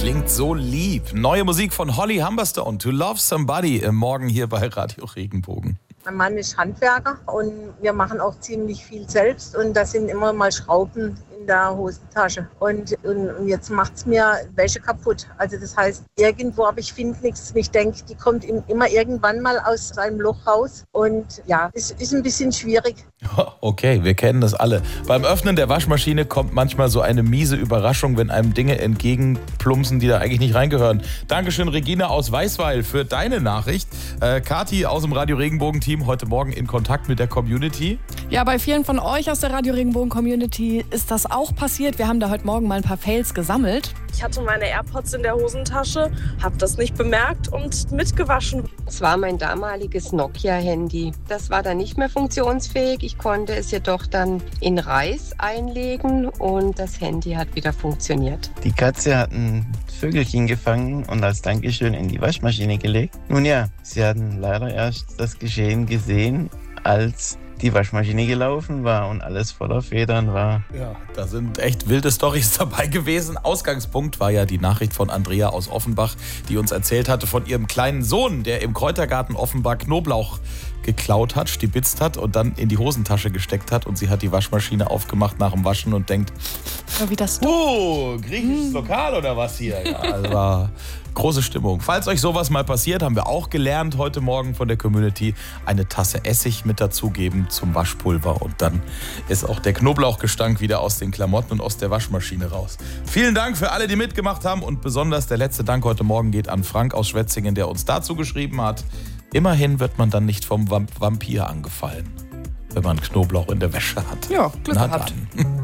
klingt so lieb. Neue Musik von Holly Humberstone, To Love Somebody, morgen hier bei Radio Regenbogen. Mein Mann ist Handwerker und wir machen auch ziemlich viel selbst und da sind immer mal Schrauben in der Hosentasche. Und jetzt macht es mir Wäsche kaputt. Also das heißt, irgendwo, aber ich finde nichts. Ich denke, die kommt immer irgendwann mal aus seinem Loch raus. Und ja, es ist ein bisschen schwierig. Okay, wir kennen das alle. Beim Öffnen der Waschmaschine kommt manchmal so eine miese Überraschung, wenn einem Dinge entgegenplumpsen, die da eigentlich nicht reingehören. Dankeschön, Regina aus Weißweil, für deine Nachricht. Kathi aus dem Radio Regenbogen-Team heute Morgen in Kontakt mit der Community. Ja, bei vielen von euch aus der Radio Regenbogen-Community ist das auch passiert. Wir haben da heute Morgen mal ein paar Fails gesammelt. Ich hatte meine AirPods in der Hosentasche, habe das nicht bemerkt und mitgewaschen. Es war mein damaliges Nokia-Handy. Das war dann nicht mehr funktionsfähig. Ich konnte es jedoch dann in Reis einlegen und das Handy hat wieder funktioniert. Die Katze hat ein Vögelchen gefangen und als Dankeschön in die Waschmaschine gelegt. Nun ja, sie hatten leider erst das Geschehen gesehen, als die Waschmaschine gelaufen war und alles voller Federn war. Ja, da sind echt wilde Storys dabei gewesen. Ausgangspunkt war ja die Nachricht von Andrea aus Offenbach, die uns erzählt hatte von ihrem kleinen Sohn, der im Kräutergarten Offenbach Knoblauch geklaut hat, stibitzt hat und dann in die Hosentasche gesteckt hat. Und sie hat die Waschmaschine aufgemacht nach dem Waschen und denkt, wie das griechisches Lokal oder was hier? Ja, also war große Stimmung. Falls euch sowas mal passiert, haben wir auch gelernt heute Morgen von der Community, eine Tasse Essig mit dazugeben zum Waschpulver. Und dann ist auch der Knoblauchgestank wieder aus den Klamotten und aus der Waschmaschine raus. Vielen Dank für alle, die mitgemacht haben. Und besonders der letzte Dank heute Morgen geht an Frank aus Schwetzingen, der uns dazu geschrieben hat. Immerhin wird man dann nicht vom Vampir angefallen, wenn man Knoblauch in der Wäsche hat. Ja, Glück gehabt.